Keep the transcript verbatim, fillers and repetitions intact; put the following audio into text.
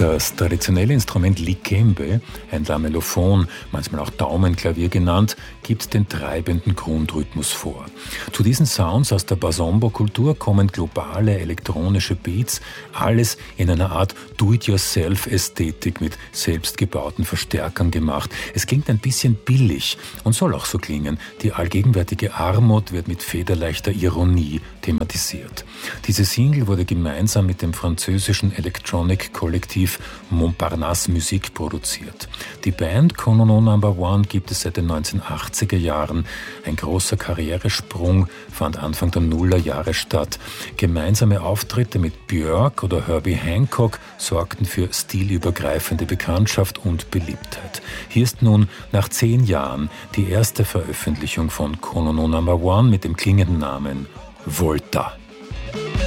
Das traditionelle Instrument Likembe, ein Lamellophon, manchmal auch Daumenklavier genannt, gibt den treibenden Grundrhythmus vor. Zu diesen Sounds aus der Basombo-Kultur kommen globale elektronische Beats, alles in einer Art Do-it-yourself-Ästhetik mit selbstgebauten Verstärkern gemacht. Es klingt ein bisschen billig und soll auch so klingen. Die allgegenwärtige Armut wird mit federleichter Ironie thematisiert. Diese Single wurde gemeinsam mit dem französischen Electronic-Kollektiv Montparnasse Musik produziert. Die Band Konono Number One gibt es seit den neunzehnhundertachtziger Jahren. Ein großer Karrieresprung fand Anfang der Nullerjahre statt. Gemeinsame Auftritte mit Björk oder Herbie Hancock sorgten für stilübergreifende Bekanntschaft und Beliebtheit. Hier ist nun nach zehn Jahren die erste Veröffentlichung von Konono Number One mit dem klingenden Namen Volta.